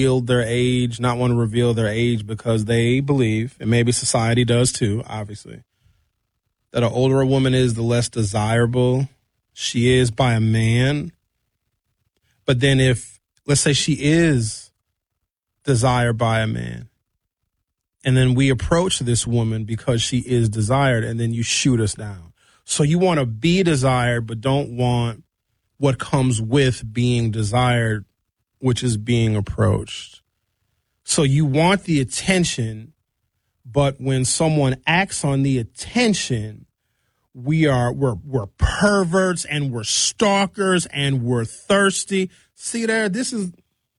their age, not want to reveal their age because they believe, and maybe society does too, obviously, that the older a woman is, the less desirable she is by a man. But then if, let's say she is desired by a man, and then we approach this woman because she is desired, and then you shoot us down. So you want to be desired, but don't want what comes with being desired, which is being approached. So you want the attention, but when someone acts on the attention, we're perverts and we're stalkers and we're thirsty. See there, that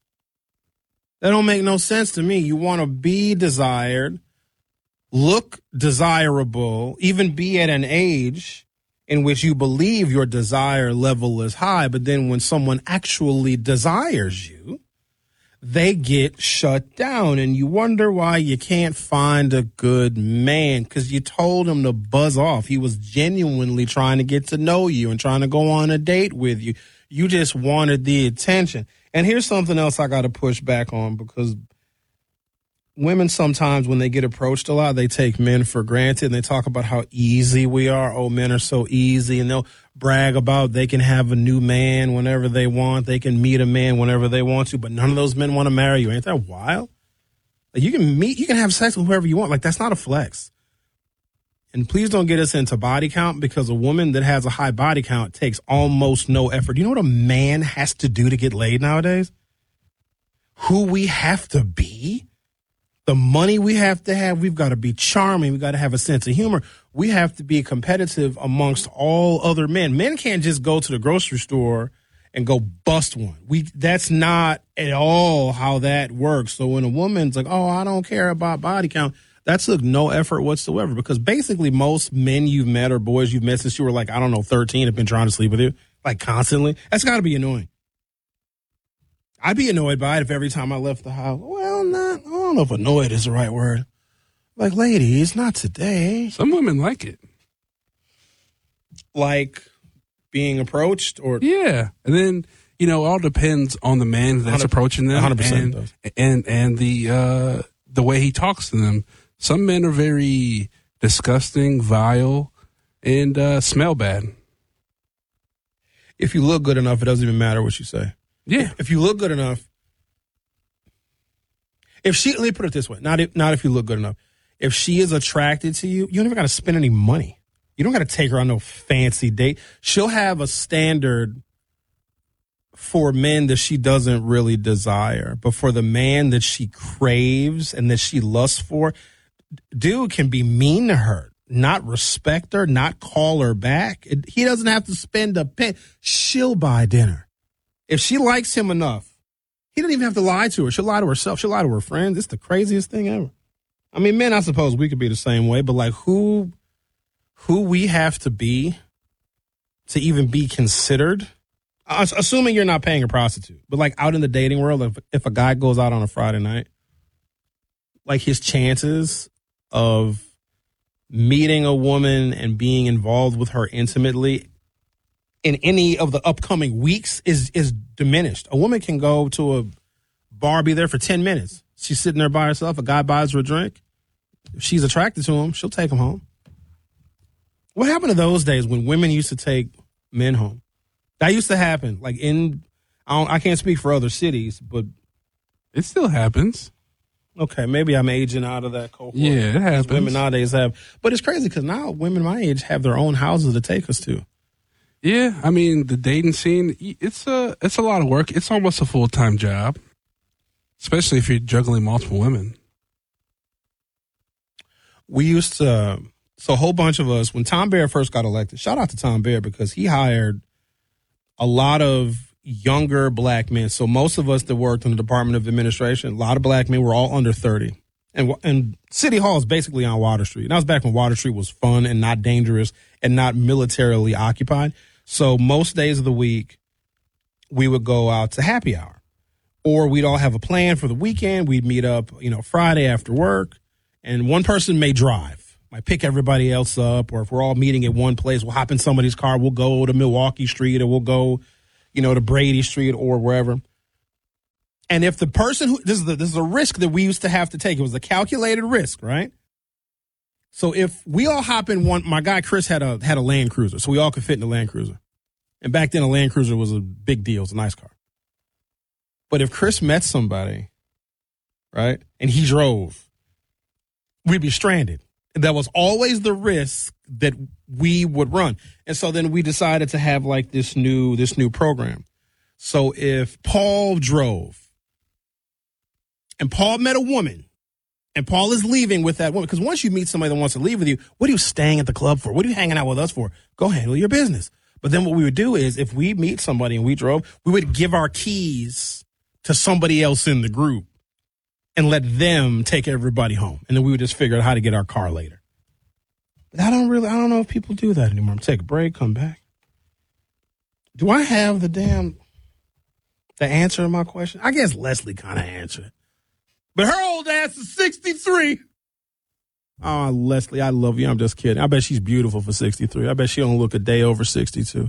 don't make no sense to me. You want to be desired, look desirable, even be at an age in which you believe your desire level is high, but then when someone actually desires you, they get shut down, and you wonder why you can't find a good man because you told him to buzz off. He was genuinely trying to get to know you and trying to go on a date with you. You just wanted the attention. And here's something else I got to push back on, because women sometimes, when they get approached a lot, they take men for granted and they talk about how easy we are. Oh, men are so easy, and they'll brag about they can have a new man whenever they want. They can meet a man whenever they want to, but none of those men want to marry you. Ain't that wild? Like, you can have sex with whoever you want. Like, that's not a flex. And please don't get us into body count, because a woman that has a high body count takes almost no effort. You know what a man has to do to get laid nowadays? Who we have to be? The money we have to have, we've got to be charming. We've got to have a sense of humor. We have to be competitive amongst all other men. Men can't just go to the grocery store and go bust one. That's not at all how that works. So when a woman's like, oh, I don't care about body count, that took no effort whatsoever, because basically most men you've met or boys you've met since you were like, I don't know, 13 have been trying to sleep with you, like constantly. That's got to be annoying. I'd be annoyed by it if every time I left the house, I don't know if annoyed is the right word. Like, ladies, not today. Some women like it. Like being approached? Or yeah. And then, all depends on the man that's approaching them. 100% and the way he talks to them. Some men are very disgusting, vile, and smell bad. If you look good enough, it doesn't even matter what you say. Yeah. If you look good enough, let me put it this way, not if you look good enough. If she is attracted to you, you don't even got to spend any money. You don't got to take her on no fancy date. She'll have a standard for men that she doesn't really desire, but for the man that she craves and that she lusts for, dude can be mean to her, not respect her, not call her back. He doesn't have to spend a penny. She'll buy dinner. If she likes him enough, he doesn't even have to lie to her. She'll lie to herself. She'll lie to her friends. It's the craziest thing ever. I mean, men, I suppose we could be the same way, but like who we have to be to even be considered, assuming you're not paying a prostitute, but like out in the dating world, if a guy goes out on a Friday night, like his chances of meeting a woman and being involved with her intimately in any of the upcoming weeks is diminished. A woman can go to a bar, be there for 10 minutes. She's sitting there by herself. A guy buys her a drink. If she's attracted to him, she'll take him home. What happened to those days when women used to take men home? That used to happen. Like I can't speak for other cities, but it still happens. Okay, maybe I'm aging out of that cohort. Yeah, it happens. Women nowadays have, but it's crazy because now women my age have their own houses to take us to. Yeah, I mean, the dating scene, it's a lot of work. It's almost a full-time job, especially if you're juggling multiple women. We used to, so a whole bunch of us, when Tom Baer first got elected, shout out to Tom Baer because he hired a lot of younger black men. So most of us that worked in the Department of Administration, a lot of black men were all under 30. And City Hall is basically on Water Street. And that was back when Water Street was fun and not dangerous and not militarily occupied. So most days of the week, we would go out to happy hour. Or we'd all have a plan for the weekend. We'd meet up, Friday after work. And one person may drive, might pick everybody else up. Or if we're all meeting at one place, we'll hop in somebody's car. We'll go to Milwaukee Street or we'll go, to Brady Street or wherever. And if the person who this is a risk that we used to have to take. It was a calculated risk, right? So if we all hop in one, my guy Chris had a Land Cruiser, so we all could fit in the Land Cruiser. And back then, a Land Cruiser was a big deal. It was a nice car. But if Chris met somebody, right, and he drove, we'd be stranded. That was always the risk that we would run. And so then we decided to have like this new program. So if Paul drove and Paul met a woman and Paul is leaving with that woman, because once you meet somebody that wants to leave with you, what are you staying at the club for? What are you hanging out with us for? Go handle your business. But then what we would do is if we meet somebody and we drove, we would give our keys to somebody else in the group and let them take everybody home. And then we would just figure out how to get our car later. But I don't know if people do that anymore. Take a break, come back. Do I have the answer to my question? I guess Leslie kind of answered it. But her old ass is 63. Oh, Leslie, I love you. I'm just kidding. I bet she's beautiful for 63. I bet she don't look a day over 62.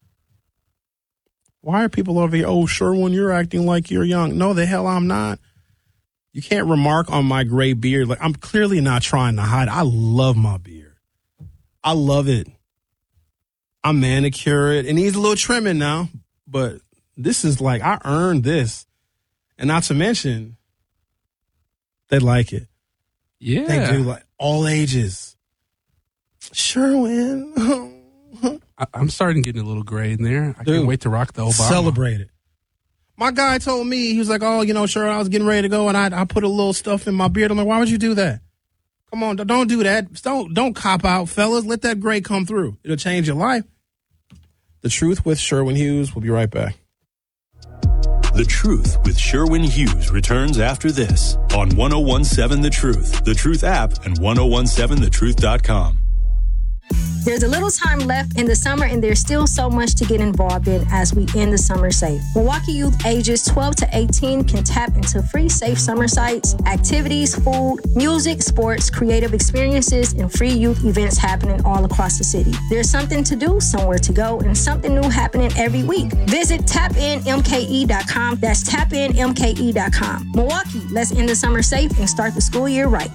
Why are people over here, oh, Sherwin, you're acting like you're young. No, the hell I'm not. You can't remark on my gray beard. Like, I'm clearly not trying to hide. I love my beard. I love it. I manicure it. It needs a little trimming now, but this is like, I earned this. And not to mention, they like it. Yeah. They do, like, all ages. Sherwin. I'm starting getting a little gray in there. I can't wait to rock the Obama. Celebrate it. My guy told me, he was like, oh, Sherwin, I was getting ready to go, and I put a little stuff in my beard. I'm like, why would you do that? Come on, don't do that. Don't cop out, fellas. Let that gray come through. It'll change your life. The Truth with Sherwin Hughes. We'll be right back. The Truth with Sherwin Hughes returns after this on 1017 The Truth, The Truth app, and 1017thetruth.com. There's a little time left in the summer, and there's still so much to get involved in as we end the summer safe. Milwaukee youth ages 12 to 18 can tap into free safe summer sites, activities, food, music, sports, creative experiences, and free youth events happening all across the city. There's something to do, somewhere to go, and something new happening every week. Visit tapinmke.com. That's tapinmke.com. Milwaukee, let's end the summer safe and start the school year right.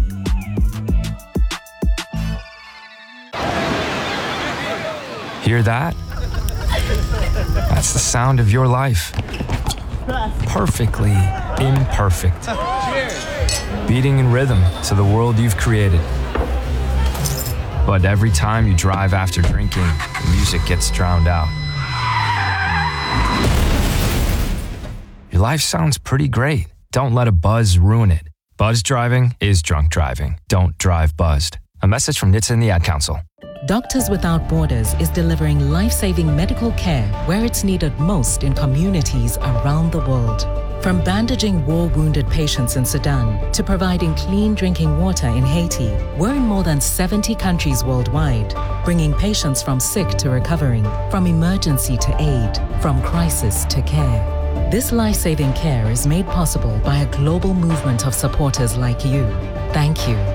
Hear that? That's the sound of your life. Perfectly imperfect. Beating in rhythm to the world you've created. But every time you drive after drinking, the music gets drowned out. Your life sounds pretty great. Don't let a buzz ruin it. Buzz driving is drunk driving. Don't drive buzzed. A message from NHTSA and the Ad Council. Doctors Without Borders is delivering life-saving medical care where it's needed most in communities around the world. From bandaging war-wounded patients in Sudan to providing clean drinking water in Haiti, we're in more than 70 countries worldwide, bringing patients from sick to recovering, from emergency to aid, from crisis to care. This life-saving care is made possible by a global movement of supporters like you. Thank you.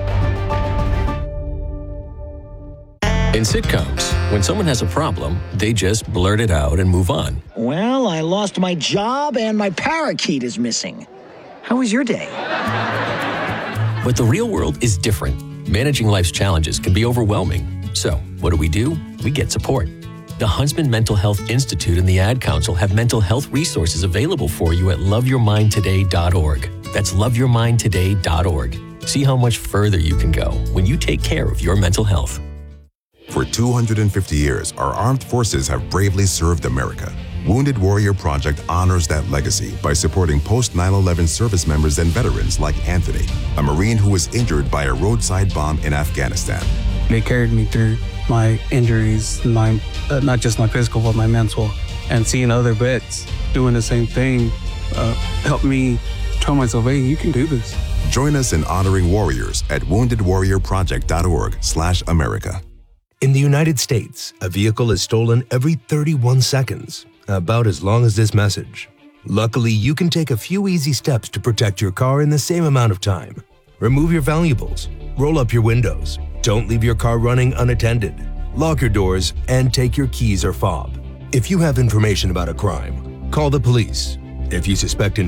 In sitcoms, when someone has a problem, they just blurt it out and move on. Well, I lost my job and my parakeet is missing. How was your day? But the real world is different. Managing life's challenges can be overwhelming. So, what do? We get support. The Huntsman Mental Health Institute and the Ad Council have mental health resources available for you at loveyourmindtoday.org. That's loveyourmindtoday.org. See how much further you can go when you take care of your mental health. For 250 years, our armed forces have bravely served America. Wounded Warrior Project honors that legacy by supporting post-9/11 service members and veterans like Anthony, a Marine who was injured by a roadside bomb in Afghanistan. They carried me through my injuries, not just my physical, but my mental. And seeing other vets doing the same thing helped me tell myself, hey, you can do this. Join us in honoring warriors at woundedwarriorproject.org/America. In the United States, a vehicle is stolen every 31 seconds, about as long as this message. Luckily, you can take a few easy steps to protect your car in the same amount of time. Remove your valuables, roll up your windows, don't leave your car running unattended, lock your doors, and take your keys or fob. If you have information about a crime, call the police. If you suspect